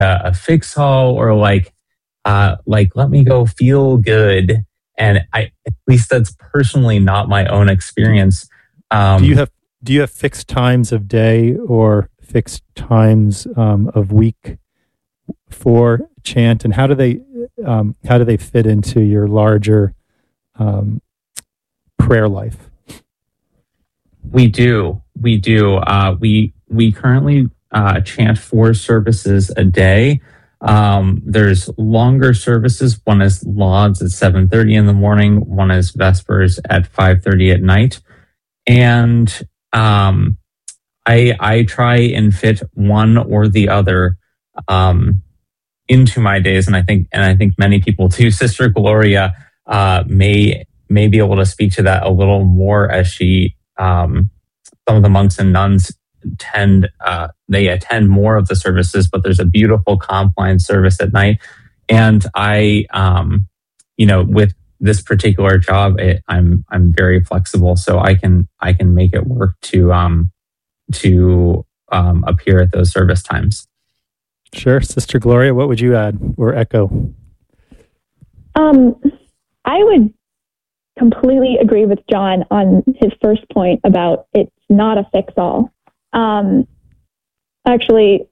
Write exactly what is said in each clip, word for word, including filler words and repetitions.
a, a fix all or like uh, like let me go feel good. And I, at least that's personally not my own experience. Um, do you have do you have fixed times of day or fixed times um, of week for chant, and how do they um, how do they fit into your larger um, prayer life? We do, we do. Uh, we we currently uh, chant four services a day. Um, there's longer services. One is Lauds at seven thirty in the morning. One is Vespers at five thirty at night. And um, I I try and fit one or the other um, into my days, and I think and I think many people too. Sister Gloria uh, may may be able to speak to that a little more, as she um, some of the monks and nuns tend uh, they attend more of the services, but there's a beautiful Compline service at night, and I um, you know with this particular job, it, I'm I'm very flexible, so I can I can make it work to um to um, appear at those service times. Sure, Sister Gloria, what would you add or echo? Um, I would completely agree with John on his first point about it's not a fix-all. Um, actually,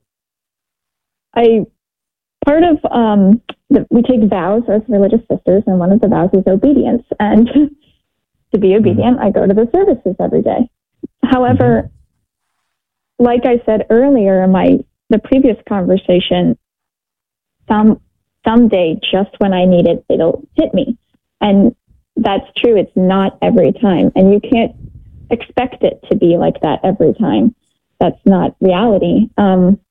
I part of um, the, we take vows as religious sisters, and one of the vows is obedience. And to be obedient, mm-hmm. I go to the services every day. However, mm-hmm. like I said earlier in my the previous conversation, some someday, just when I need it, it'll hit me, and that's true. It's not every time, and you can't expect it to be like that every time. That's not reality. Um,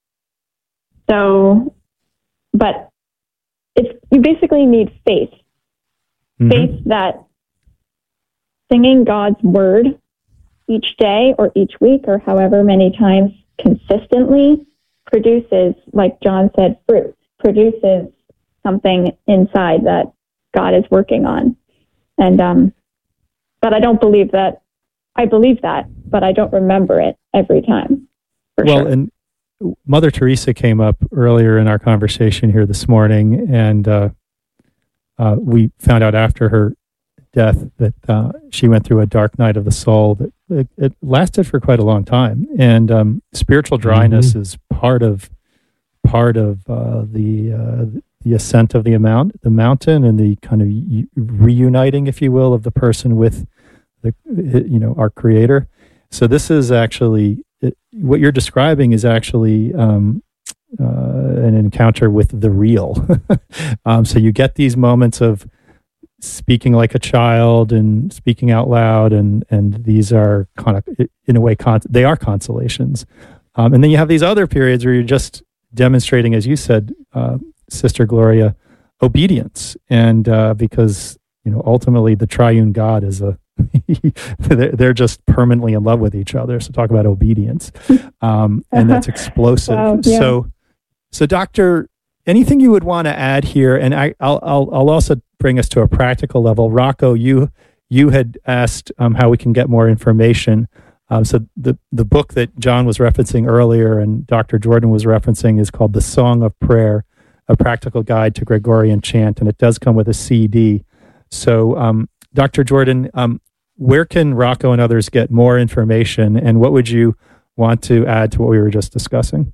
so, but it's you basically need faith, mm-hmm. faith that singing God's word each day or each week or however many times consistently produces, like John said, fruit, produces something inside that God is working on. And, um, but I don't believe that, I believe that, but I don't remember it every time. For well, sure. And Mother Teresa came up earlier in our conversation here this morning, and uh, uh, we found out after her death that uh, she went through a dark night of the soul that it, it lasted for quite a long time. And um, spiritual dryness mm-hmm. is part of part of uh, the uh, the ascent of the amount, the mountain, and the kind of u- reuniting, if you will, of the person with the you know our Creator. So this is actually it, what you're describing is actually um, uh, an encounter with the real. um, so you get these moments of speaking like a child and speaking out loud, and and these are kind of in a way con- they are consolations. Um, and then you have these other periods where you're just demonstrating, as you said, uh, Sister Gloria, obedience, and uh, because you know ultimately the triune God is a they're, they're just permanently in love with each other. So talk about obedience, um, and that's explosive. Wow, yeah. So, so Doctor, anything you would want to add here? And I, I'll, I'll, I'll also bring us to a practical level. Rocco, you, you had asked um, how we can get more information. Um, so the the book that John was referencing earlier and Doctor Jordan was referencing is called The Song of Prayer, A Practical Guide to Gregorian Chant, and it does come with a C D. So, um, Doctor Jordan, um, where can Rocco and others get more information, and what would you want to add to what we were just discussing?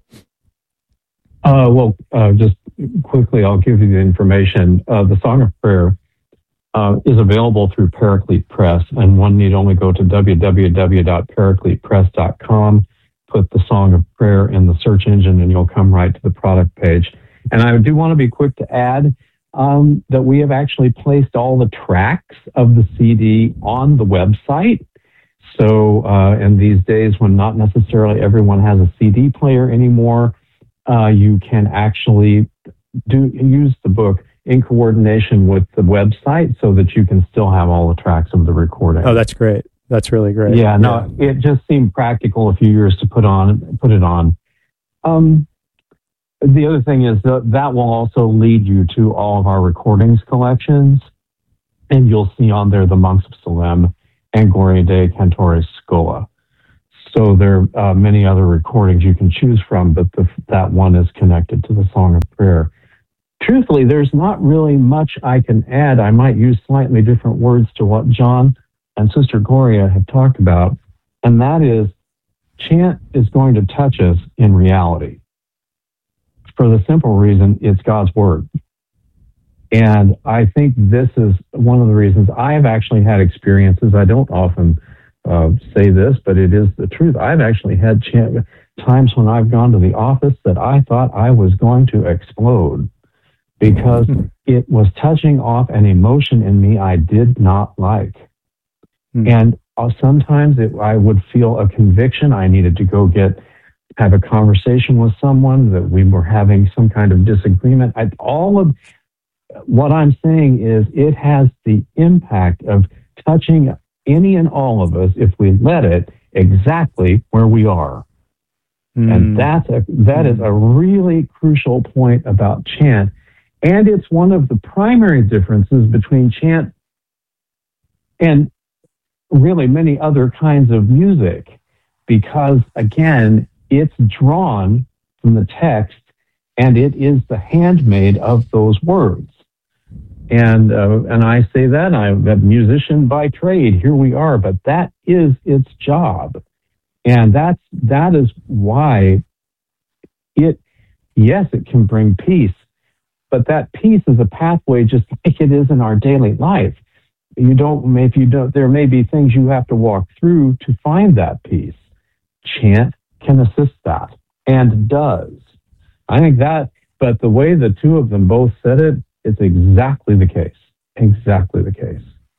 Uh, well, uh, just quickly, I'll give you the information. Uh, the Song of Prayer uh, is available through Paraclete Press, and one need only go to w w w dot paraclete press dot com, put the Song of Prayer in the search engine, and you'll come right to the product page. And I do want to be quick to add um, that we have actually placed all the tracks of the C D on the website. So uh, in these days when not necessarily everyone has a C D player anymore, uh, you can actually do use the book in coordination with the website so that you can still have all the tracks of the recording. Oh, that's great. That's really great. Yeah, no, yeah. It just seemed practical a few years to put on put it on. Um, the other thing is that that will also lead you to all of our recordings collections, and you'll see on there the Monks of Salem and Gloria Dei Cantoris Scola. So there are uh, many other recordings you can choose from, but the, that one is connected to the Song of Prayer. Truthfully, there's not really much I can add. I might use slightly different words to what John and Sister Gloria have talked about, and that is chant is going to touch us in reality for the simple reason it's God's Word. And I think this is one of the reasons I've actually had experiences. I don't often uh, say this, but it is the truth. I've actually had chant, times when I've gone to the office that I thought I was going to explode because it was touching off an emotion in me I did not like. Mm. And uh, sometimes it, I would feel a conviction. I needed to go get have a conversation with someone, that we were having some kind of disagreement. I, all of what I'm saying is it has the impact of touching any and all of us, if we let it, exactly where we are. Mm. And that's a, that is a really crucial point about chant. And it's one of the primary differences between chant and really many other kinds of music, because, again, it's drawn from the text, and it is the handmaid of those words. And uh, and I say that, I'm a musician by trade, here we are, but that is its job. And that's, that is why it, yes, it can bring peace, but that peace is a pathway just like it is in our daily life. You don't, if you don't, there may be things you have to walk through to find that peace. Chant can assist that, and does. I think that, but the way the two of them both said it, it's exactly the case. Exactly the case.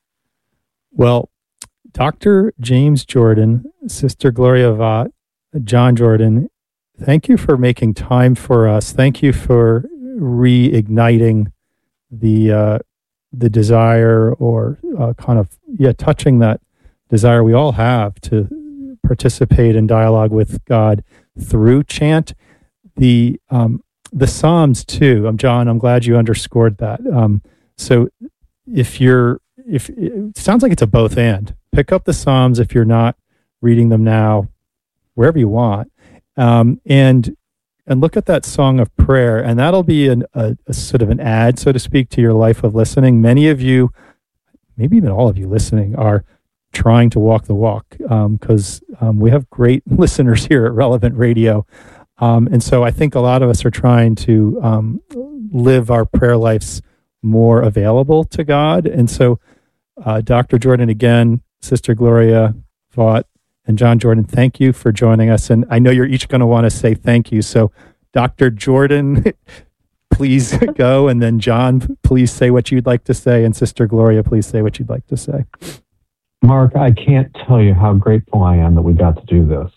Well, Doctor James Jordan, Sister Gloria Vaught, John Jordan, thank you for making time for us. Thank you for reigniting the uh, the desire, or uh, kind of, yeah, touching that desire we all have to participate in dialogue with God through chant. The um, the Psalms too. Um, John, I'm glad you underscored that. Um, so if you're, if it sounds like it's a both and. Pick up the Psalms if you're not reading them now, wherever you want, um, and and look at that Song of Prayer, and that'll be an, a, a sort of an add, so to speak, to your life of listening. Many of you, maybe even all of you listening, are trying to walk the walk, because um, um, we have great listeners here at Relevant Radio. Um, and so I think a lot of us are trying to um, live our prayer lives more available to God. And so uh, Doctor Jordan, again, Sister Gloria Vaught, and John Jordan, thank you for joining us. And I know you're each going to want to say thank you. So Doctor Jordan, please go. And then John, please say what you'd like to say. And Sister Gloria, please say what you'd like to say. Mark, I can't tell you how grateful I am that we got to do this,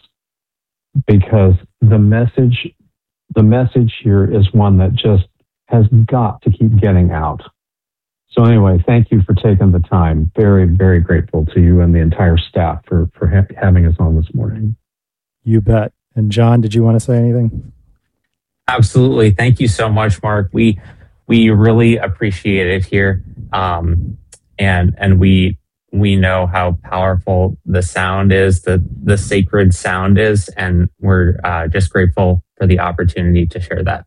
because the message, the message here is one that just has got to keep getting out. So anyway, thank you for taking the time. Very, very grateful to you and the entire staff for, for ha- having us on this morning. You bet. And John, did you want to say anything? Absolutely. Thank you so much, Mark. We we really appreciate it here. Um, and and we we know how powerful the sound is, the, the sacred sound is, and we're uh, just grateful for the opportunity to share that.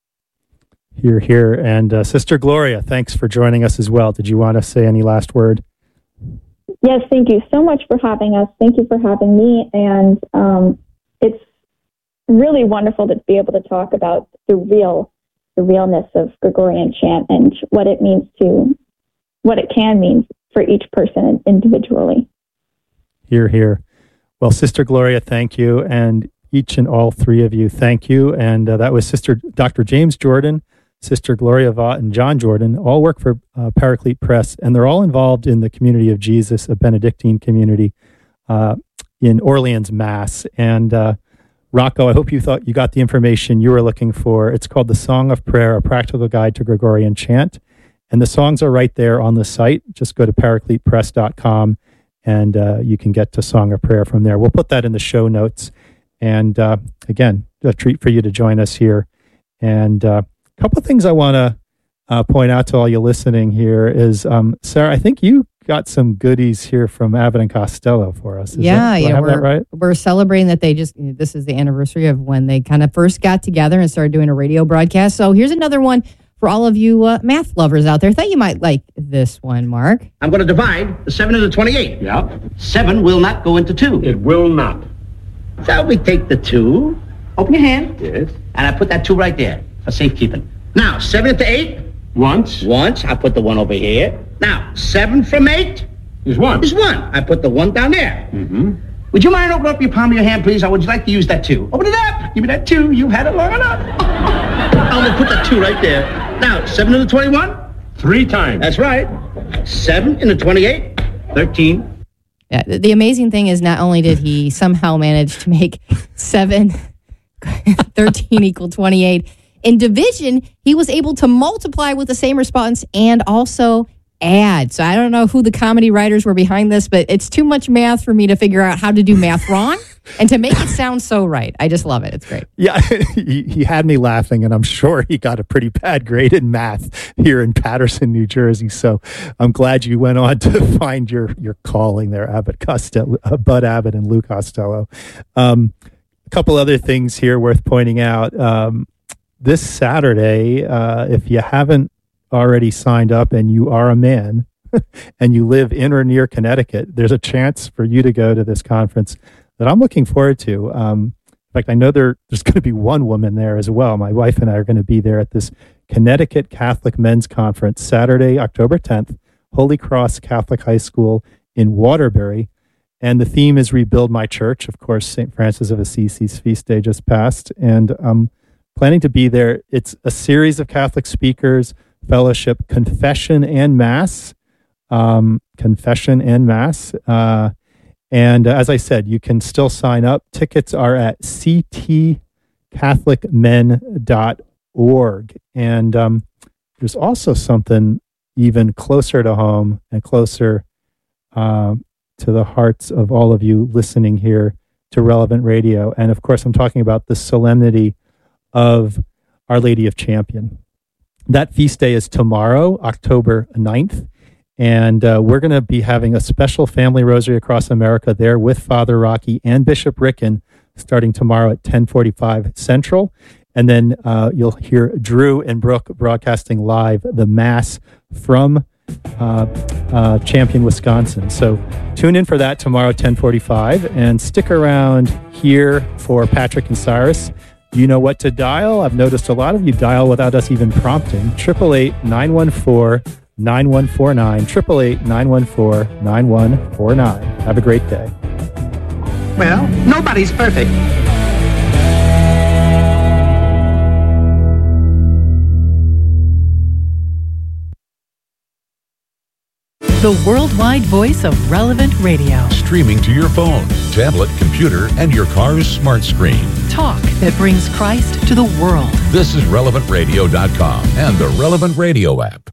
Here, here. And uh, Sister Gloria, thanks for joining us as well. Did you want to say any last word? Yes, thank you so much for having us. Thank you for having me. And um, it's really wonderful to be able to talk about the real, the realness of Gregorian chant and what it means to, what it can mean for each person individually. Here, here. Well, Sister Gloria, thank you. And each and all three of you, thank you. And uh, that was Sister Doctor James Jordan, Sister Gloria Vaught, and John Jordan. All work for uh, Paraclete Press, and they're all involved in the Community of Jesus, a Benedictine community uh, in Orleans, Mass. And uh, Rocco, I hope you thought you got the information you were looking for. It's called The Song of Prayer, A Practical Guide to Gregorian Chant. And the songs are right there on the site. Just go to paraclete press dot com, and uh, you can get to Song of Prayer from there. We'll put that in the show notes. And uh, again, a treat for you to join us here. And uh, a couple of things I want to uh, point out to all you listening here is, um, Sarah, I think you got some goodies here from Abbott and Costello for us. Is yeah, that, do yeah, I have we're that right? we're celebrating that they just. This is the anniversary of when they kind of first got together and started doing a radio broadcast. So here's another one for all of you uh, math lovers out there. I thought you might like this one, Mark. I'm going to divide the seven into twenty-eight. Yeah. Seven will not go into two. It will not. So we take the two. Open your hand. Yes. And I put that two right there for safekeeping. Now, seven into eight. Once. Once. I put the one over here. Now, seven from eight Is one. is one. I put the one down there. Mm-hmm. Would you mind opening up your palm of your hand, please? Or would you like to use that two? Open it up. Give me that two. You've had it long enough. I'm going to put that two right there. Now, seven into twenty-one. Three times. That's right. Seven into twenty-eight. thirteen. Yeah, the, the amazing thing is not only did he somehow manage to make seven, thirteen equal twenty-eight, in division, he was able to multiply with the same response and also add. So I don't know who the comedy writers were behind this, but it's too much math for me to figure out how to do math wrong and to make it sound so right. I just love it. It's great. Yeah, he, he had me laughing, and I'm sure he got a pretty bad grade in math here in Patterson, New Jersey. So I'm glad you went on to find your your calling there, Abbott Costello, uh, Bud Abbott and Lou Costello. Um, a couple other things here worth pointing out. Um, this Saturday, uh, if you haven't already signed up and you are a man and you live in or near Connecticut, there's a chance for you to go to this conference that I'm looking forward to. Um, in fact, I know there, there's going to be one woman there as well. My wife and I are going to be there at this Connecticut Catholic Men's Conference, Saturday, October tenth, Holy Cross Catholic High School in Waterbury. And the theme is Rebuild My Church. Of course, Saint Francis of Assisi's feast day just passed. And I'm planning to be there. It's a series of Catholic speakers, fellowship, confession and mass, um, confession and mass. Uh, and uh, as I said, you can still sign up. Tickets are at c t catholic men dot org. And um, there's also something even closer to home and closer uh, to the hearts of all of you listening here to Relevant Radio. And of course, I'm talking about the solemnity of Our Lady of Champion. That feast day is tomorrow, October ninth, and uh, we're going to be having a special family rosary across America there with Father Rocky and Bishop Ricken starting tomorrow at ten forty-five Central. And then uh, you'll hear Drew and Brooke broadcasting live the Mass from uh, uh, Champion, Wisconsin. So tune in for that tomorrow at ten forty-five, and stick around here for Patrick and Cyrus. You know what to dial. I've noticed a lot of you dial without us even prompting. eight eight eight, nine one four, nine one four nine. eight eight eight, nine one four, nine one four nine. Have a great day. Well, nobody's perfect. The worldwide voice of Relevant Radio. Streaming to your phone, tablet, computer, and your car's smart screen. Talk that brings Christ to the world. This is relevant radio dot com and the Relevant Radio app.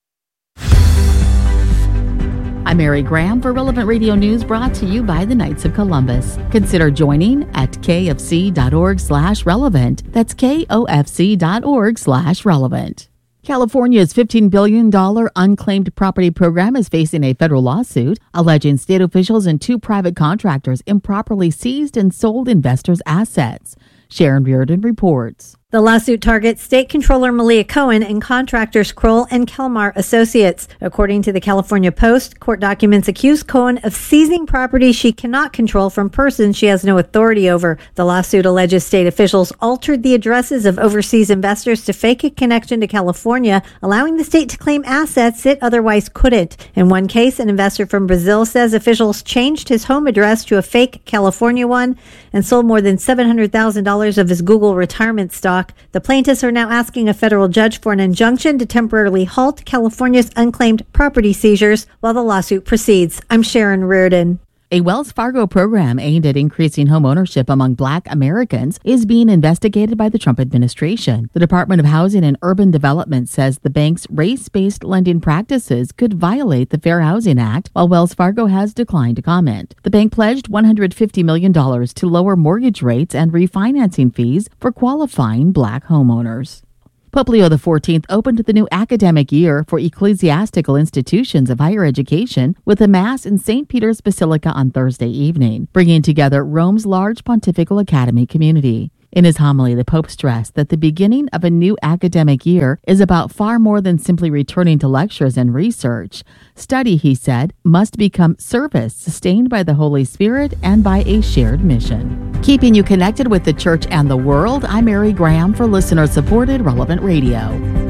I'm Mary Graham for Relevant Radio News, brought to you by the Knights of Columbus. Consider joining at k f c dot org slash relevant. That's k o f c dot org slash relevant. California's fifteen billion dollars unclaimed property program is facing a federal lawsuit alleging state officials and two private contractors improperly seized and sold investors' assets. Sharon Reardon reports. The lawsuit targets State Controller Malia Cohen and contractors Kroll and Kelmar Associates. According to the California Post, court documents accuse Cohen of seizing property she cannot control from persons she has no authority over. The lawsuit alleges state officials altered the addresses of overseas investors to fake a connection to California, allowing the state to claim assets it otherwise couldn't. In one case, an investor from Brazil says officials changed his home address to a fake California one and sold more than seven hundred thousand dollars of his Google retirement stock. The plaintiffs are now asking a federal judge for an injunction to temporarily halt California's unclaimed property seizures while the lawsuit proceeds. I'm Sharon Reardon. A Wells Fargo program aimed at increasing home ownership among Black Americans is being investigated by the Trump administration. The Department of Housing and Urban Development says the bank's race-based lending practices could violate the Fair Housing Act, while Wells Fargo has declined to comment. The bank pledged one hundred fifty million dollars to lower mortgage rates and refinancing fees for qualifying Black homeowners. Pope Leo the fourteenth opened the new academic year for ecclesiastical institutions of higher education with a Mass in Saint Peter's Basilica on Thursday evening, bringing together Rome's large pontifical academy community. In his homily, the Pope stressed that the beginning of a new academic year is about far more than simply returning to lectures and research. Study, he said, must become service sustained by the Holy Spirit and by a shared mission. Keeping you connected with the church and the world, I'm Mary Graham for listener-supported Relevant Radio.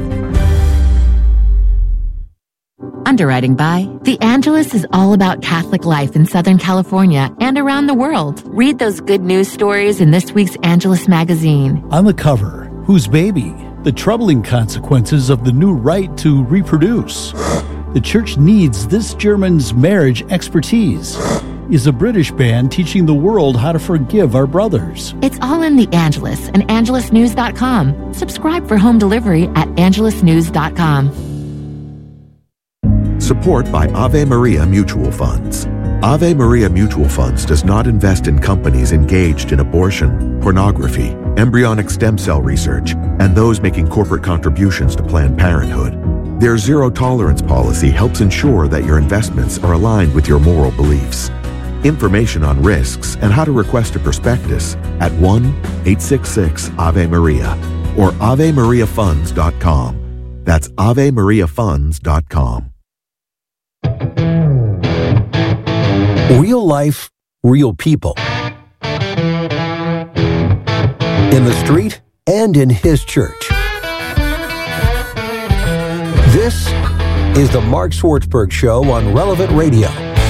Underwriting by The Angelus is all about Catholic life in Southern California and around the world. Read those good news stories in this week's Angelus magazine. On the cover, whose baby? The troubling consequences of the new right to reproduce. The church needs this German's marriage expertise. Is a British band teaching the world how to forgive our brothers? It's all in The Angelus and angelus news dot com. Subscribe for home delivery at angelus news dot com. Support by Ave Maria Mutual Funds. Ave Maria Mutual Funds does not invest in companies engaged in abortion, pornography, embryonic stem cell research, and those making corporate contributions to Planned Parenthood. Their zero tolerance policy helps ensure that your investments are aligned with your moral beliefs. Information on risks and how to request a prospectus at one eight six six Ave Maria or ave maria funds dot com. That's ave maria funds dot com. Real life, real people. In the street and in his church. This is the Mark Swartzberg Show on Relevant Radio.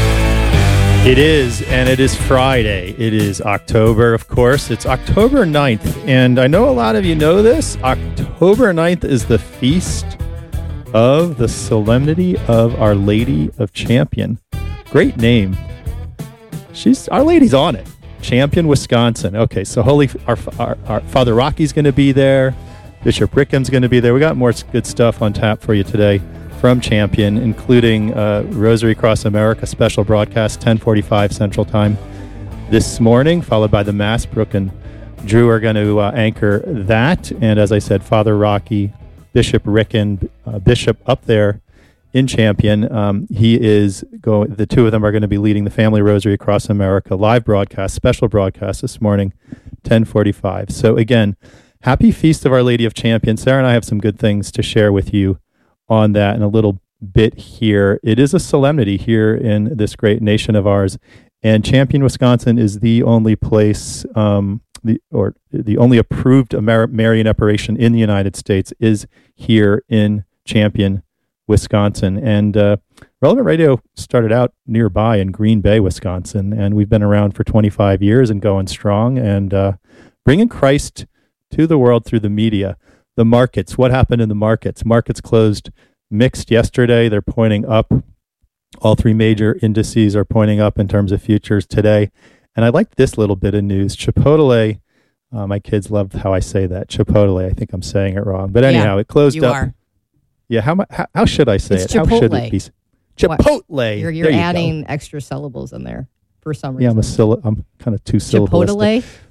It is, and it is Friday. It is October, of course. It's October ninth, and I know a lot of you know this. October ninth is the feast of the Solemnity of Our Lady of Champion. Great name. She's Our Lady's on it. Champion, Wisconsin. Okay, so Holy our, our, our Father Rocky's going to be there. Bishop Rickham's going to be there. We got more good stuff on tap for you today from Champion, including uh, Rosary Cross America special broadcast, ten forty-five Central Time this morning, followed by the Mass. Brooke and Drew are going to uh, anchor that. And as I said, Father Rocky, Bishop Rickham, uh, Bishop up there in Champion. Um, he is going. The two of them are going to be leading the Family Rosary Across America live broadcast, special broadcast this morning, ten forty-five. So again, happy Feast of Our Lady of Champion. Sarah and I have some good things to share with you on that in a little bit here. It is a solemnity here in this great nation of ours, and Champion, Wisconsin is the only place, um, the or the only approved Amer- Marian apparition in the United States is here in Champion, Wisconsin. And uh, Relevant Radio started out nearby in Green Bay, Wisconsin, and we've been around for twenty-five years and going strong and uh, bringing Christ to the world through the media. The markets, what happened in the markets? Markets closed mixed yesterday. They're pointing up. All three major indices are pointing up in terms of futures today. And I like this little bit of news. Chipotle, uh, my kids love how I say that. Chipotle, I think I'm saying it wrong. But anyhow, yeah, it closed you up. Are. Yeah, how, how how should I say it's it? Chipotle. How should it be? Chipotle. What? You're, you're you adding go. extra syllables in there for some reason. Yeah, I'm a syll- I'm kind of too syllabalistic. Chipotle.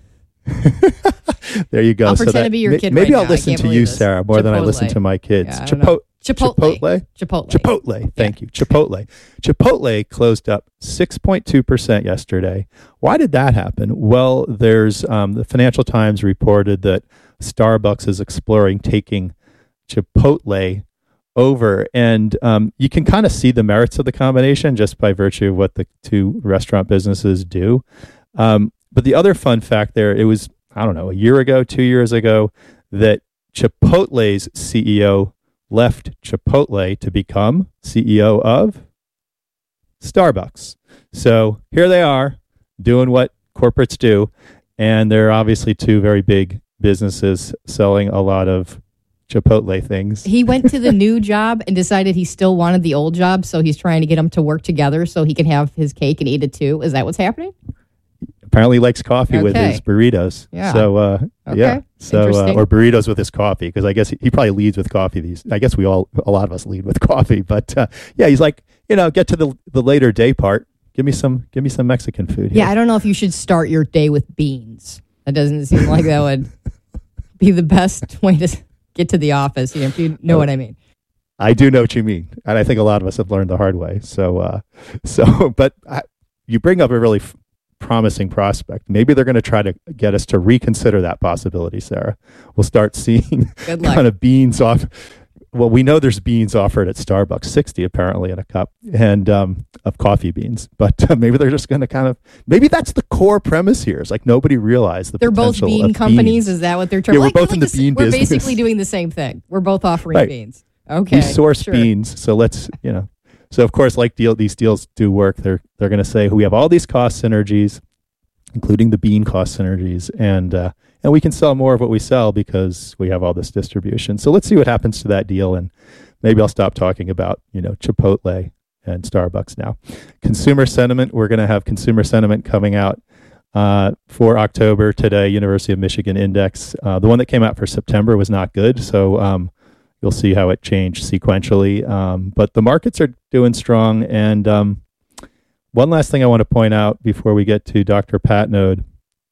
There you go. I'll so pretend that, to be your kid. Maybe right I'll now. listen to you, this. Sarah, more Chipotle. than I listen to my kids. Yeah, Chipo- Chipotle. Chipotle. Chipotle. Chipotle. Thank yeah. you. Chipotle. Chipotle closed up six point two percent yesterday. Why did that happen? Well, there's um, the Financial Times reported that Starbucks is exploring taking Chipotle over, and um, you can kind of see the merits of the combination just by virtue of what the two restaurant businesses do. Um, but the other fun fact there, it was, I don't know, a year ago, two years ago, that Chipotle's C E O left Chipotle to become C E O of Starbucks. So here they are doing what corporates do, and they're obviously two very big businesses selling a lot of Chipotle things. He went to the new job and decided he still wanted the old job, so he's trying to get them to work together so he can have his cake and eat it too. Is that what's happening? Apparently likes coffee okay. with his burritos. Yeah. So, uh, okay. yeah. So, uh, or burritos with his coffee, because I guess he, he probably leads with coffee. These, I guess we all, a lot of us lead with coffee. But uh, yeah, he's like, you know, get to the the later day part. Give me some, give me some Mexican food here. Yeah, I don't know if you should start your day with beans. That doesn't seem like that would be the best way to get to the office, you know, if you know what I mean. I do know what you mean. And I think a lot of us have learned the hard way. So, uh, so, but I, you bring up a really f- promising prospect. Maybe they're going to try to get us to reconsider that possibility, Sarah. We'll start seeing kind of beans off. Well, we know there's beans offered at Starbucks, sixty apparently in a cup, and um, of coffee beans. But uh, maybe they're just going to kind of, maybe that's the core premise here. It's like nobody realized the they're both potential bean of companies. beans. Is that what they're trying? Yeah, we're like, both like in the this, bean we're business. We're basically doing the same thing. We're both offering right. beans. Okay, we source sure. beans, so let's you know. So of course, like deal, these deals do work. They're they're going to say we have all these cost synergies, including the bean cost synergies, and uh, and we can sell more of what we sell because we have all this distribution. So let's see what happens to that deal, and maybe I'll stop talking about you know Chipotle and Starbucks now. Consumer sentiment. We're going to have consumer sentiment coming out uh, for October today. University of Michigan Index. Uh, the one that came out for September was not good. So. Um, You'll see how it changed sequentially. Um, but the markets are doing strong. And um, one last thing I want to point out before we get to Doctor Patnode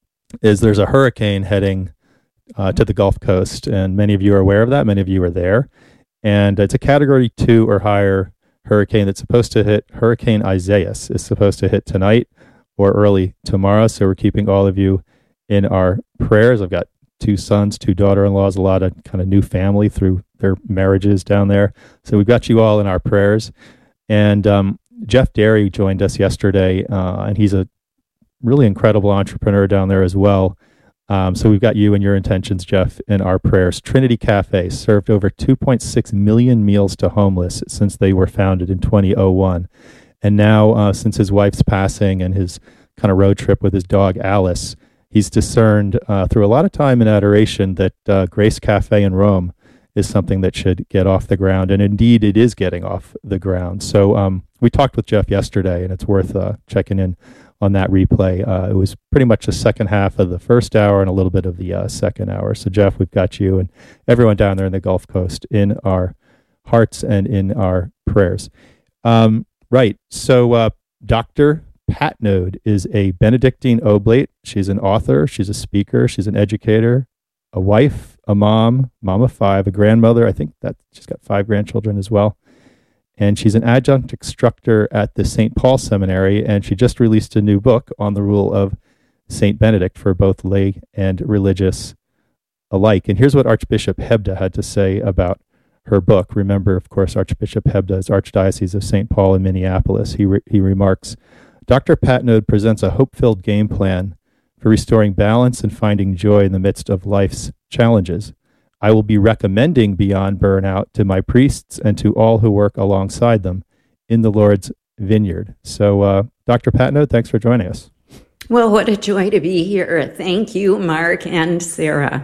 is there's a hurricane heading uh, to the Gulf Coast. And many of you are aware of that. Many of you are there. And it's a category two or higher hurricane that's supposed to hit. Hurricane Isaias is supposed to hit tonight or early tomorrow. So we're keeping all of you in our prayers. I've got two sons, two daughter-in-laws, a lot of kind of new family through their marriages down there. So we've got you all in our prayers. And um, Jeff Derry joined us yesterday, uh, and he's a really incredible entrepreneur down there as well. Um, so we've got you and your intentions, Jeff, in our prayers. Trinity Cafe served over two point six million meals to homeless since they were founded in twenty oh one. And now, uh, since his wife's passing and his kind of road trip with his dog, Alice, he's discerned uh, through a lot of time and adoration that uh, Grace Cafe in Rome is something that should get off the ground. And indeed, it is getting off the ground. So um, we talked with Jeff yesterday, and it's worth uh, checking in on that replay. Uh, it was pretty much the second half of the first hour and a little bit of the uh, second hour. So Jeff, we've got you and everyone down there in the Gulf Coast in our hearts and in our prayers. Um, right. So uh, Doctor Patnode is a Benedictine Oblate. She's an author. She's a speaker. She's an educator, a wife, a mom, mom of five, a grandmother. I think that she's got five grandchildren as well. And she's an adjunct instructor at the Saint Paul Seminary. And she just released a new book on the rule of Saint Benedict for both lay and religious alike. And here's what Archbishop Hebda had to say about her book. Remember, of course, Archbishop Hebda is Archdiocese of Saint Paul in Minneapolis. He re- he remarks, Doctor Patnode presents a hope-filled game plan for restoring balance and finding joy in the midst of life's challenges. I will be recommending Beyond Burnout to my priests and to all who work alongside them in the Lord's vineyard. So, uh, Doctor Patnode, thanks for joining us. Well, what a joy to be here. Thank you, Mark and Sarah.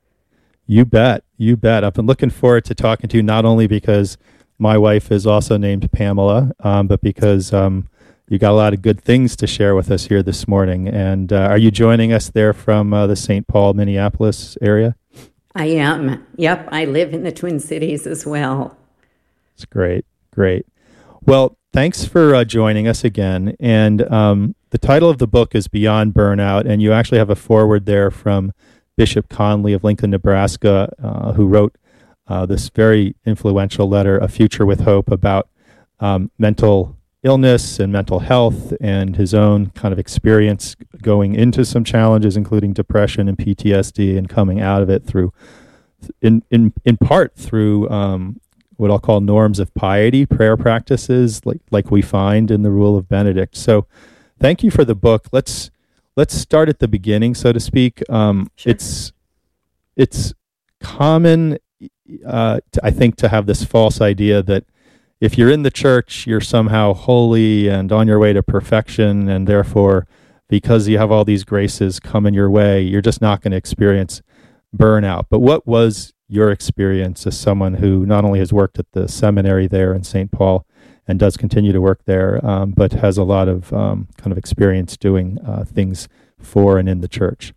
You bet. You bet. I've been looking forward to talking to you, not only because my wife is also named Pamela, um, but because um, you got a lot of good things to share with us here this morning. And uh, are you joining us there from uh, the Saint Paul, Minneapolis area? I am. Yep, I live in the Twin Cities as well. It's great. Great. Well, thanks for uh, joining us again. And um, the title of the book is Beyond Burnout, and you actually have a foreword there from Bishop Conley of Lincoln, Nebraska, uh, who wrote uh, this very influential letter, A Future with Hope, about um, mental illness and mental health and his own kind of experience going into some challenges, including depression and P T S D, and coming out of it through, in in in part through um, what I'll call norms of piety, prayer practices, like like we find in the Rule of Benedict. So, thank you for the book. Let's let's start at the beginning, so to speak. Um, sure. It's it's common, uh, to, I think, to have this false idea that if you're in the church, you're somehow holy and on your way to perfection, and therefore, because you have all these graces coming your way, you're just not going to experience burnout. But what was your experience as someone who not only has worked at the seminary there in Saint Paul and does continue to work there, um, but has a lot of um, kind of experience doing uh, things for and in the church?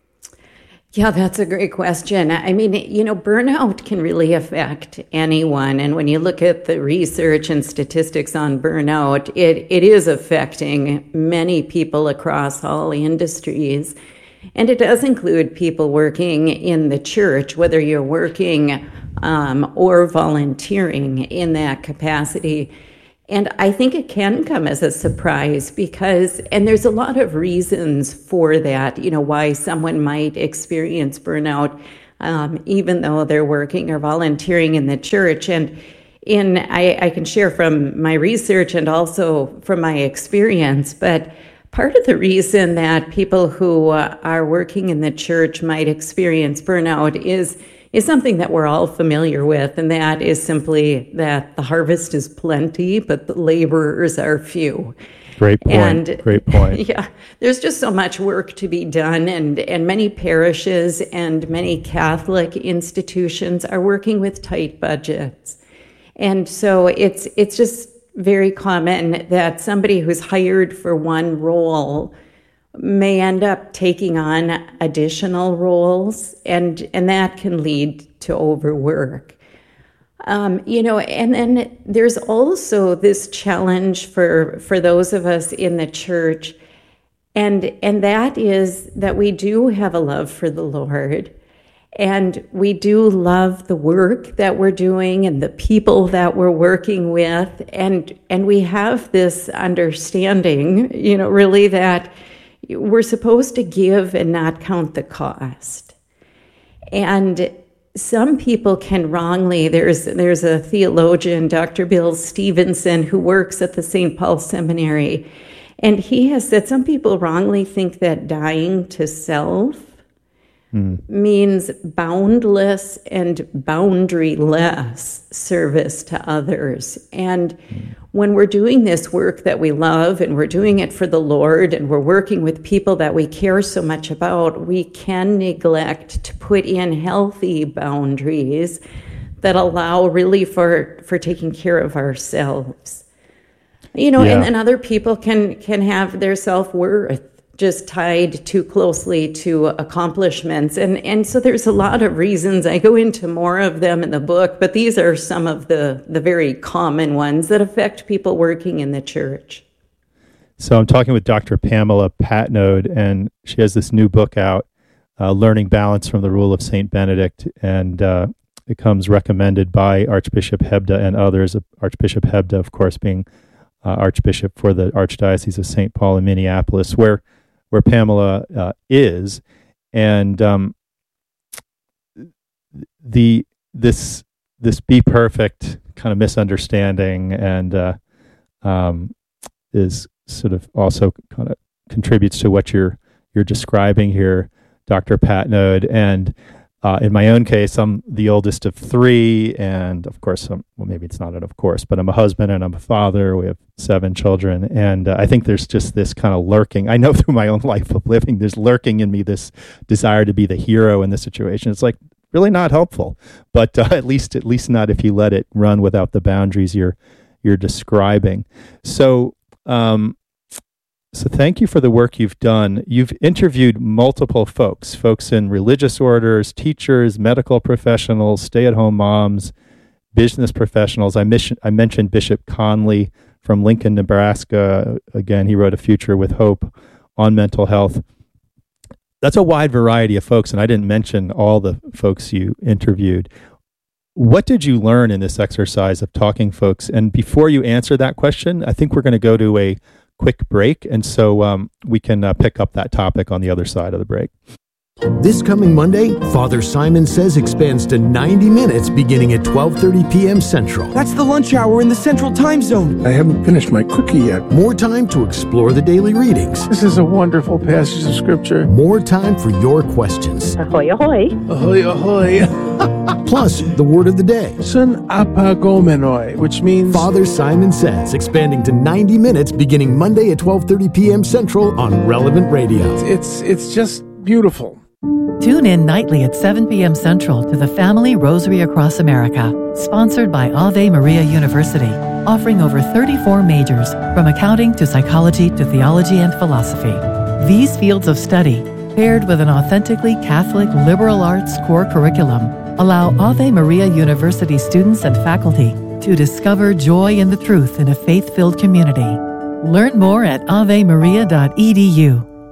Yeah, that's a great question. I mean, you know, burnout can really affect anyone. And when you look at the research and statistics on burnout, it, it is affecting many people across all industries. And it does include people working in the church, whether you're working um, or volunteering in that capacity. And I think it can come as a surprise because, and there's a lot of reasons for that, you know, why someone might experience burnout, um, even though they're working or volunteering in the church. And in, I, I can share from my research and also from my experience, but part of the reason that people who uh, are working in the church might experience burnout is is something that we're all familiar with, and that is simply that the harvest is plenty, but the laborers are few. Great point. And, Great point. Yeah, there's just so much work to be done, and, and many parishes and many Catholic institutions are working with tight budgets. And so it's it's just very common that somebody who's hired for one role may end up taking on additional roles, and and that can lead to overwork. Um, you know, and then there's also this challenge for for those of us in the church, and and that is that we do have a love for the Lord, and we do love the work that we're doing and the people that we're working with, and and we have this understanding, you know, really that we're supposed to give and not count the cost. And some people can wrongly, there's there's a theologian, Doctor Bill Stevenson, who works at the Saint Paul Seminary, and he has said some people wrongly think that dying to self mm. means boundless and boundaryless service to others. And mm. when we're doing this work that we love and we're doing it for the Lord and we're working with people that we care so much about, we can neglect to put in healthy boundaries that allow really for, for taking care of ourselves. You know, yeah. and, and other people can, can have their self-worth just tied too closely to accomplishments. And, and so there's a lot of reasons. I go into more of them in the book, but these are some of the, the very common ones that affect people working in the church. So I'm talking with Doctor Pamela Patnode, and she has this new book out, uh, Learning Balance from the Rule of Saint Benedict, and uh, it comes recommended by Archbishop Hebda and others, Archbishop Hebda, of course, being uh, Archbishop for the Archdiocese of Saint Paul in Minneapolis, where where Pamela uh, is, and um, the this this be perfect kind of misunderstanding, and uh, um, is sort of also kind of contributes to what you're you're describing here, Doctor Patnode. And uh, in my own case, I'm the oldest of three, and of course, I'm, well, maybe it's not an of course, but I'm a husband and I'm a father. We have seven children, and uh, I think there's just this kind of lurking. I know through my own life of living, there's lurking in me this desire to be the hero in this situation. It's like really not helpful, but uh, at least at least not if you let it run without the boundaries you're you're describing. So. Um, So thank you for the work you've done. You've interviewed multiple folks, folks in religious orders, teachers, medical professionals, stay-at-home moms, business professionals. I, mission, I mentioned Bishop Conley from Lincoln, Nebraska. Again, he wrote A Future with Hope on mental health. That's a wide variety of folks, and I didn't mention all the folks you interviewed. What did you learn in this exercise of talking folks? And before you answer that question, I think we're going to go to a quick break, and so um, we can uh, pick up that topic on the other side of the break. This coming Monday, Father Simon Says expands to ninety minutes beginning at twelve thirty p.m. Central. That's the lunch hour in the Central Time Zone. I haven't finished my cookie yet. More time to explore the daily readings. This is a wonderful passage of Scripture. More time for your questions. Ahoy, ahoy. Ahoy, ahoy. Plus, the word of the day. Sun apagomenoi, which means... Father Simon Says, expanding to ninety minutes beginning Monday at twelve thirty p.m. Central on Relevant Radio. It's, it's just beautiful. Tune in nightly at seven p.m. Central to the Family Rosary Across America, sponsored by Ave Maria University, offering over thirty-four majors, from accounting to psychology to theology and philosophy. These fields of study, paired with an authentically Catholic liberal arts core curriculum, allow Ave Maria University students and faculty to discover joy in the truth in a faith-filled community. Learn more at ave maria dot e d u.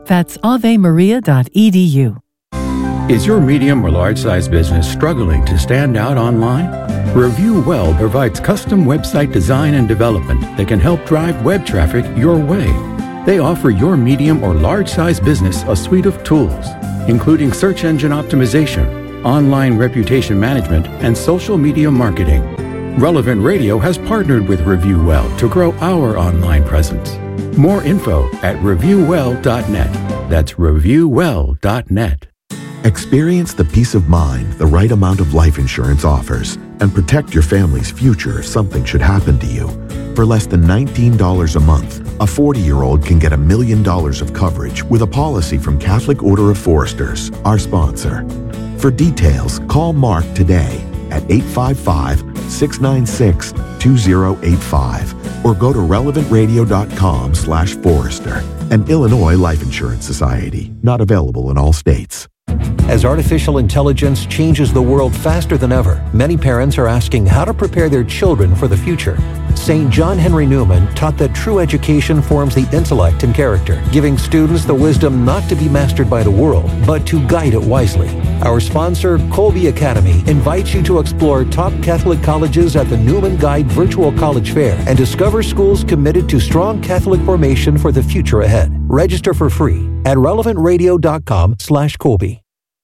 That's ave maria dot e d u. Is your medium or large size business struggling to stand out online? Review Well provides custom website design and development that can help drive web traffic your way. They offer your medium or large size business a suite of tools, including search engine optimization, online reputation management, and social media marketing. Relevant Radio has partnered with Review Well to grow our online presence. More info at review well dot net. That's review well dot net. Experience the peace of mind the right amount of life insurance offers and protect your family's future if something should happen to you. For less than nineteen dollars a month, a forty-year-old can get a million dollars of coverage with a policy from Catholic Order of Foresters, our sponsor. For details, call Mark today at eight five five, six nine six, two zero eight five or go to relevant radio dot com slash Forester, an Illinois Life Insurance Society, not available in all states. As artificial intelligence changes the world faster than ever, many parents are asking how to prepare their children for the future. Saint John Henry Newman taught that true education forms the intellect and character, giving students the wisdom not to be mastered by the world, but to guide it wisely. Our sponsor, Colby Academy, invites you to explore top Catholic colleges at the Newman Guide Virtual College Fair and discover schools committed to strong Catholic formation for the future ahead. Register for free at relevant radio dot com slash Colby.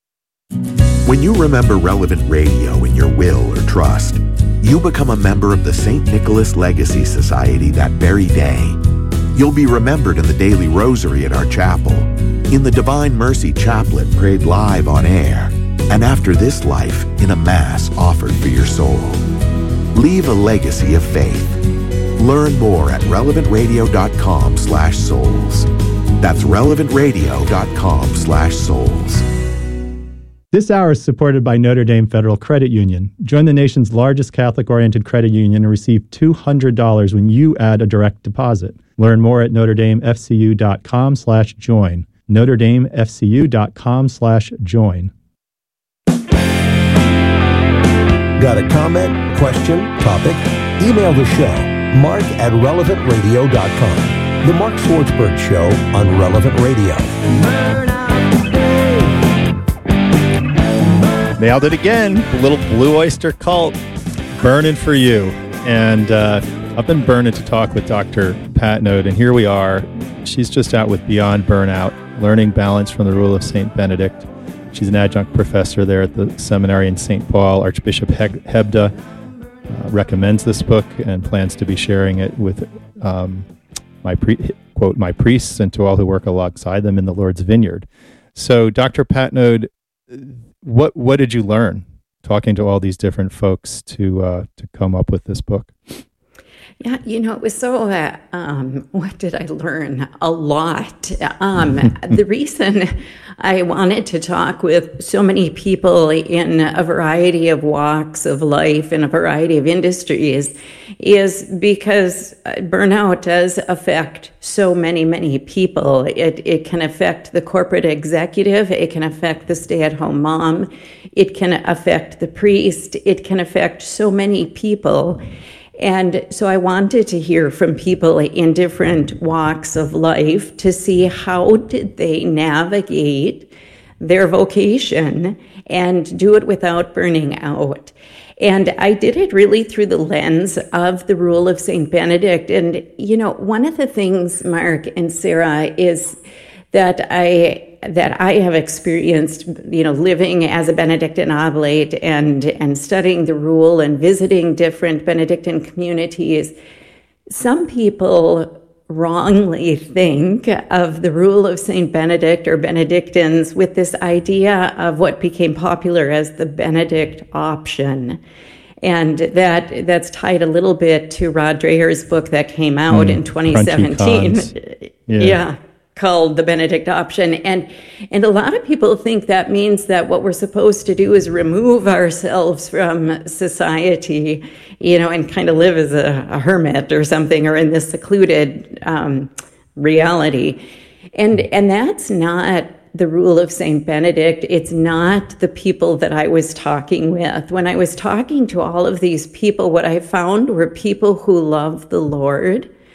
When you remember Relevant Radio in your will or trust, you become a member of the Saint Nicholas Legacy Society that very day. You'll be remembered in the daily rosary at our chapel, in the Divine Mercy Chaplet prayed live on air, and after this life in a Mass offered for your soul. Leave a legacy of faith. Learn more at relevant radio dot com slash souls. That's relevant radio dot com slash souls. This hour is supported by Notre Dame Federal Credit Union. Join the nation's largest Catholic-oriented credit union and receive two hundred dollars when you add a direct deposit. Learn more at notre dame f c u dot com slash join. notre dame f c u dot com slash join. Got a comment, question, topic? Email the show, mark at relevant radio dot com. The Mark Swartzberg Show on Relevant Radio. Nailed it again. The little Blue Oyster Cult. Burning for you. And uh, I've been burning to talk with Doctor Patnode, and here we are. She's just out with Beyond Burnout, Learning Balance from the Rule of Saint Benedict. She's an adjunct professor there at the seminary in Saint Paul. Archbishop Hebda uh, recommends this book and plans to be sharing it with um, my pre- quote my priests and to all who work alongside them in the Lord's vineyard. So, Doctor Patnode, What what did you learn talking to all these different folks to uh, to come up with this book? Yeah, you know, it was so, uh, um, what did I learn? A lot. Um, the reason I wanted to talk with so many people in a variety of walks of life in a variety of industries is because burnout does affect so many, many people. It, it can affect the corporate executive. It can affect the stay-at-home mom. It can affect the priest. It can affect so many people. And so I wanted to hear from people in different walks of life to see how did they navigate their vocation and do it without burning out. And I did it really through the lens of the Rule of Saint Benedict. And, you know, one of the things, Mark and Sarah, is that I that I have experienced, you know, living as a Benedictine oblate and and studying the rule and visiting different Benedictine communities. Some people wrongly think of the Rule of Saint Benedict or Benedictines with this idea of what became popular as the Benedict option. And that that's tied a little bit to Rod Dreher's book that came out mm, in twenty seventeen. Yeah. yeah. Called the Benedict option. And and a lot of people think that means that what we're supposed to do is remove ourselves from society, you know, and kind of live as a, a hermit or something, or in this secluded um, reality. And and that's not the Rule of Saint Benedict. It's not the people that I was talking with. When I was talking to all of these people, what I found were people who love the Lord.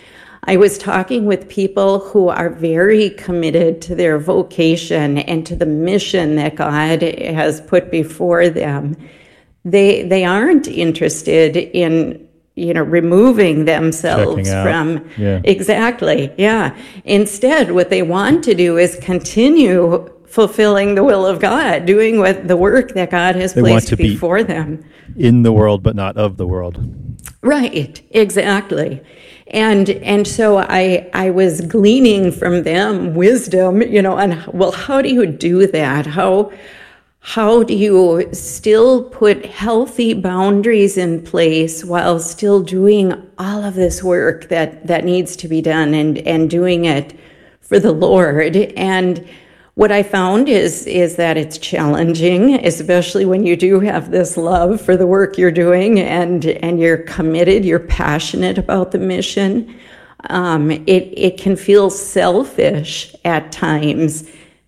I was talking with people who are very committed to their vocation and to the mission that God has put before them. They they aren't interested in, you know, removing themselves from yeah. exactly. Yeah. Instead, what they want to do is continue fulfilling the will of God, doing what the work that God has they placed be before them. In the world, but not of the world. Right. Exactly. And and so I I was gleaning from them wisdom, you know, on, well, how do you do that? How how do you still put healthy boundaries in place while still doing all of this work that, that needs to be done and, and doing it for the Lord? And what I found is is that it's challenging, especially when you do have this love for the work you're doing and and you're committed, you're passionate about the mission. Um, it it can feel selfish at times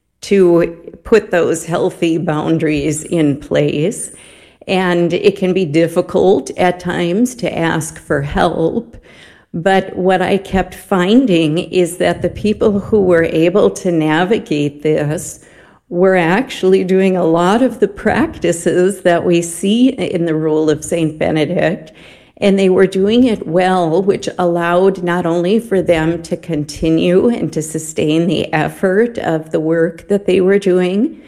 to put those healthy boundaries in place, and it can be difficult at times to ask for help. But what I kept finding is that the people who were able to navigate this were actually doing a lot of the practices that we see in the rule of Saint Benedict, and they were doing it well, which allowed not only for them to continue and to sustain the effort of the work that they were doing,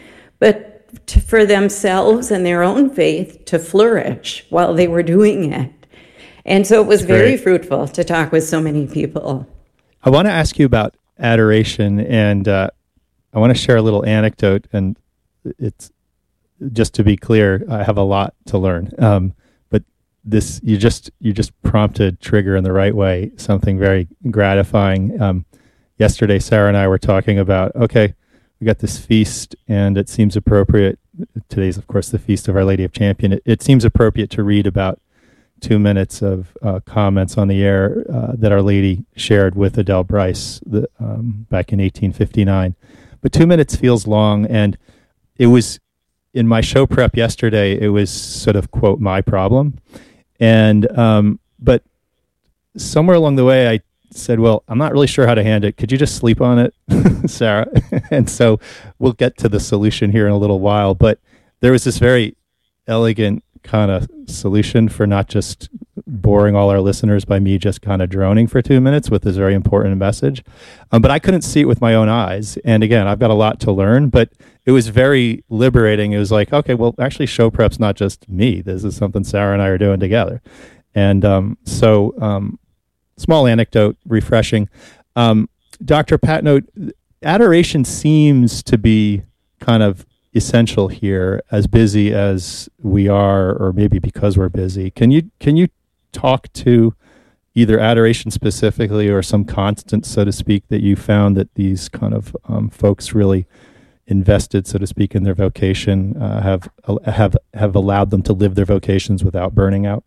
but to, for themselves and their own faith to flourish while they were doing it. And so it was very fruitful to talk with so many people. I want to ask you about adoration, and uh, I want to share a little anecdote. And it's just to be clear, I have a lot to learn. Um, but this, you just you just prompted trigger in the right way. Something very gratifying. Um, yesterday, Sarah and I were talking about, okay, we got this feast, and it seems appropriate. Today's, of course, the Feast of Our Lady of Champion. It, it seems appropriate to read about two minutes of uh, comments on the air uh, that Our Lady shared with Adele Bryce the, um, back in eighteen fifty-nine. But two minutes feels long, and it was, in my show prep yesterday, it was sort of, quote, my problem. And, um, but somewhere along the way, I said, well, I'm not really sure how to hand it. Could you just sleep on it, Sarah? And so we'll get to the solution here in a little while. But there was this very elegant kind of solution for not just boring all our listeners by me just kind of droning for two minutes with this very important message. Um, but I couldn't see it with my own eyes. And again, I've got a lot to learn, but it was very liberating. It was like, okay, well, actually show prep's not just me. This is something Sarah and I are doing together. And um, so um, small anecdote, refreshing. Um, Doctor Patnoe, adoration seems to be kind of essential here, as busy as we are, or maybe because we're busy. Can you can you talk to either adoration specifically or some constant, so to speak, that you found that these kind of um, folks really invested, so to speak, in their vocation, uh, have have have allowed them to live their vocations without burning out?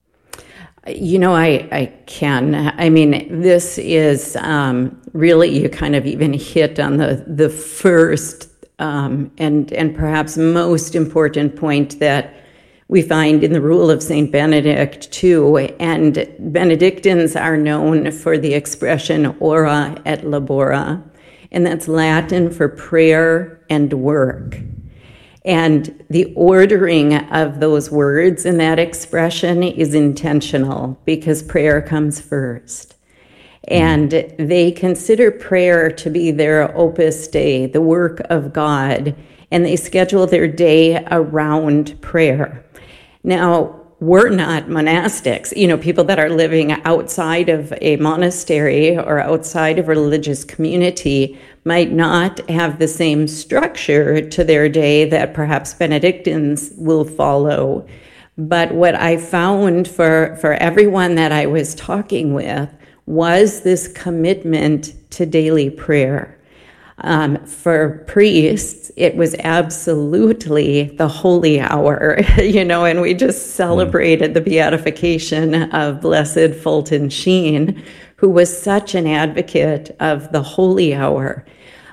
You know, I, I can. I mean, this is um, really, you kind of even hit on the the first Um, and and perhaps most important point that we find in the rule of Saint Benedict too. And Benedictines are known for the expression ora et labora, and that's Latin for prayer and work. And the ordering of those words in that expression is intentional because prayer comes first. And they consider prayer to be their opus dei, the work of God, and they schedule their day around prayer. Now, we're not monastics, you know, people that are living outside of a monastery or outside of a religious community might not have the same structure to their day that perhaps Benedictines will follow. But what I found for, for everyone that I was talking with was this commitment to daily prayer. Um, for priests, it was absolutely the holy hour, you know, and we just celebrated the beatification of Blessed Fulton Sheen, who was such an advocate of the holy hour.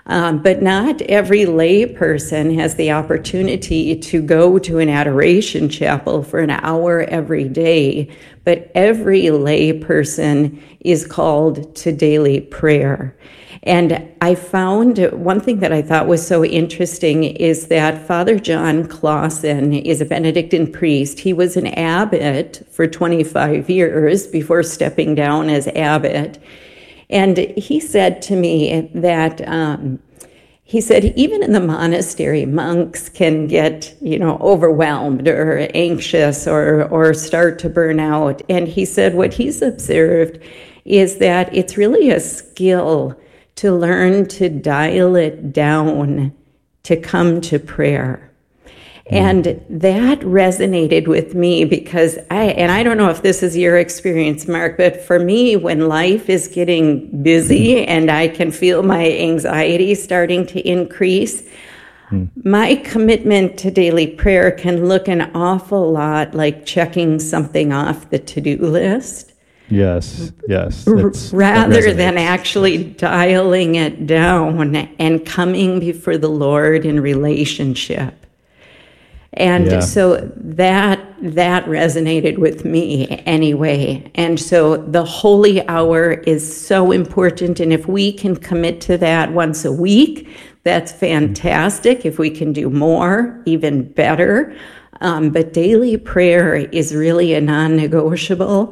Um, but not every lay person has the opportunity to go to an adoration chapel for an hour every day, but every lay person is called to daily prayer. And I found one thing that I thought was so interesting is that Father John Clausen is a Benedictine priest. He was an abbot for twenty-five years before stepping down as abbot. And he said to me that, um, he said, even in the monastery, monks can get, you know, overwhelmed or anxious or, or start to burn out. And he said what he's observed is that it's really a skill to learn to dial it down to come to prayer. And that resonated with me because I, and I don't know if this is your experience, Mark, but for me, when life is getting busy and I can feel my anxiety starting to increase, mm. my commitment to daily prayer can look an awful lot like checking something off the to-do list. Yes, yes. Rather than actually dialing it down and coming before the Lord in relationship. And yeah. so that that resonated with me anyway. And so the holy hour is so important. And if we can commit to that once a week, that's fantastic. If we can do more, even better. Um, but daily prayer is really a non-negotiable.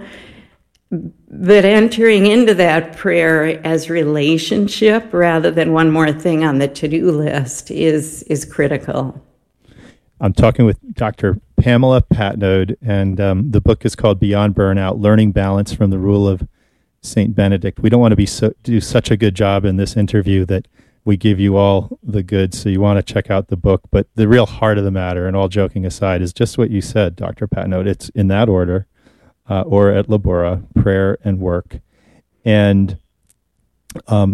But entering into that prayer as relationship rather than one more thing on the to-do list is is critical. I'm talking with Doctor Pamela Patnode, and um, the book is called Beyond Burnout, Learning Balance from the Rule of Saint Benedict. We don't want to be so, do such a good job in this interview that we give you all the goods, so you want to check out the book. But the real heart of the matter, and all joking aside, is just what you said, Doctor Patnode. It's in that order, uh, or at Labora, prayer and work. And um,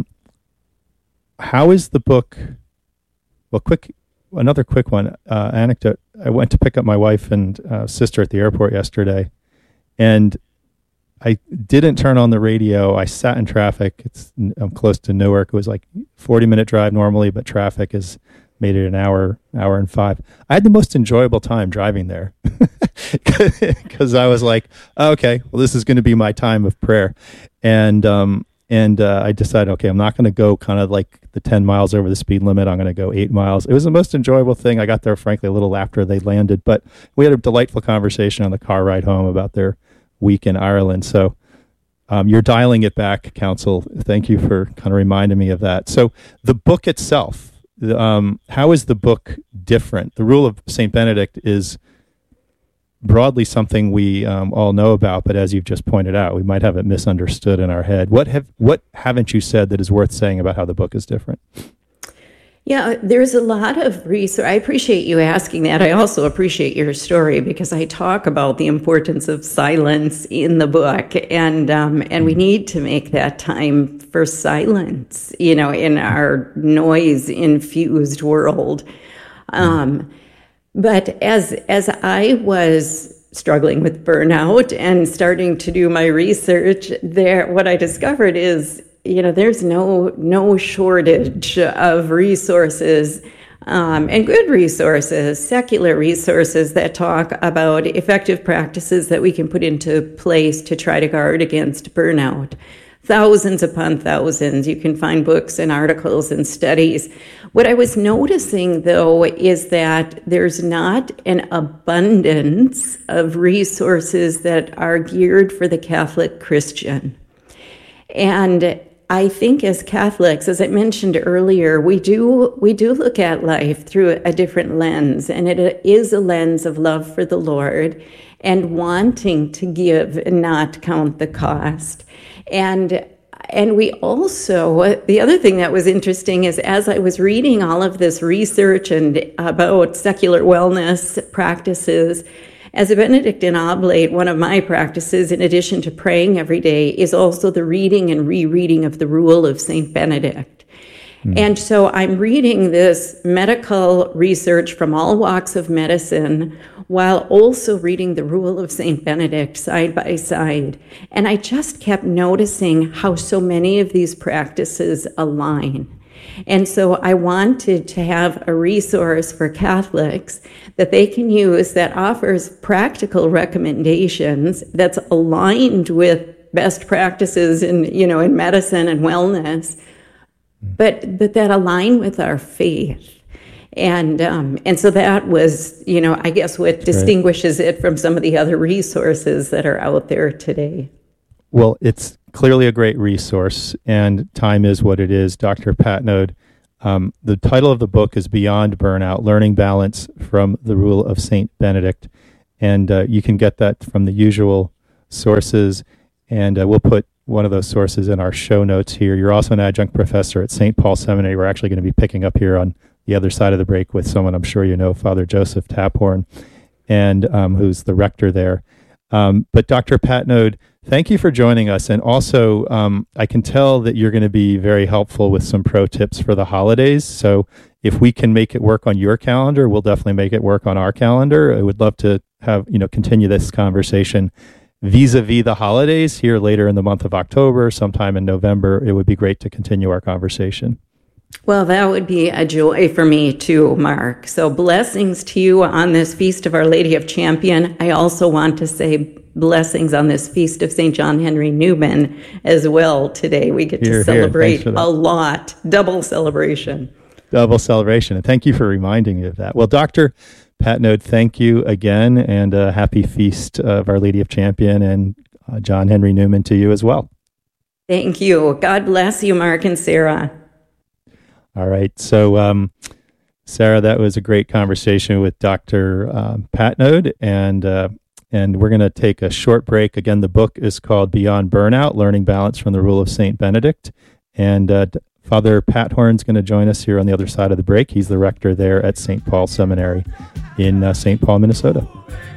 how is the book, well, quick... Another quick one, uh, anecdote. I went to pick up my wife and uh, sister at the airport yesterday, and I didn't turn on the radio. I sat in traffic. It's I'm close to Newark. It was like forty minute drive normally, but traffic has made it an hour, hour and five. I had the most enjoyable time driving there because I was like, oh, okay, well, this is going to be my time of prayer, and um, and uh, I decided, okay, I'm not going to go kind of like the ten miles over the speed limit. I'm going to go eight miles. It was the most enjoyable thing. I got there, frankly, a little after they landed, but we had a delightful conversation on the car ride home about their week in Ireland. So um, you're dialing it back, Council. Thank you for kind of reminding me of that. So the book itself, um, how is the book different? The Rule of Saint Benedict is broadly something we um, all know about, but as you've just pointed out, we might have it misunderstood in our head. What have what haven't you said that is worth saying about how the book is different? Yeah, there's a lot of research. I appreciate you asking that. I also appreciate your story because I talk about the importance of silence in the book, and um, and we need to make that time for silence, you know, in our noise-infused world. Um, But as as I was struggling with burnout and starting to do my research, there what I discovered is, you know, there's no no shortage of resources um, and good resources, secular resources that talk about effective practices that we can put into place to try to guard against burnout. Thousands upon thousands. You can find books and articles and studies. What I was noticing, though, is that there's not an abundance of resources that are geared for the Catholic Christian. And I think as Catholics, as I mentioned earlier, we do we do look at life through a different lens, and it is a lens of love for the Lord and wanting to give and not count the cost. And and we also, the other thing that was interesting is as I was reading all of this research and about secular wellness practices, as a Benedictine Oblate, one of my practices, in addition to praying every day, is also the reading and rereading of the Rule of Saint Benedict. Mm. And so I'm reading this medical research from all walks of medicine while also reading the Rule of Saint Benedict side by side. And I just kept noticing how so many of these practices align. And so I wanted to have a resource for Catholics that they can use that offers practical recommendations that's aligned with best practices in, you know, in medicine and wellness, but but that align with our faith. And um, and so that was, you know, I guess what distinguishes it from some of the other resources that are out there today. Well, it's clearly a great resource, and time is what it is. Doctor Patnode, um, the title of the book is Beyond Burnout, Learning Balance from the Rule of Saint Benedict. And uh, you can get that from the usual sources, and uh, we'll put one of those sources in our show notes here. You're also an adjunct professor at Saint Paul Seminary. We're actually going to be picking up here on the other side of the break with someone I'm sure you know, Father Joseph Taphorn, and um, who's the rector there. Um, but Doctor Patnode, thank you for joining us. And also, um, I can tell that you're going to be very helpful with some pro tips for the holidays. So if we can make it work on your calendar, we'll definitely make it work on our calendar. I would love to have, you know, continue this conversation vis-a-vis the holidays here later in the month of October, sometime in November. It would be great to continue our conversation. Well, that would be a joy for me too, Mark. So blessings to you on this Feast of Our Lady of Champion. I also want to say blessings on this Feast of Saint John Henry Newman as well today. We get here, to celebrate a lot. Double celebration. Double celebration. And thank you for reminding me of that. Well, Doctor Patnode, thank you again, and a happy Feast of Our Lady of Champion and uh, John Henry Newman to you as well. Thank you. God bless you, Mark and Sarah. All right. So, um, Sarah, that was a great conversation with Doctor Um, Patnode, and uh, and we're going to take a short break. Again, the book is called Beyond Burnout, Learning Balance from the Rule of Saint Benedict. And uh, Father Taphorn's going to join us here on the other side of the break. He's the rector there at Saint Paul Seminary in uh, Saint Paul, Minnesota.